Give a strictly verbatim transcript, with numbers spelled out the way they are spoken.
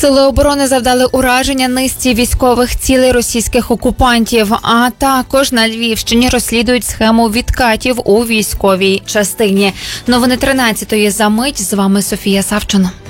Сили оборони завдали ураження низці військових цілей російських окупантів, а також на Львівщині розслідують схему відкатів у військовій частині. Новини тринадцятої за мить. З вами Софія Савчина.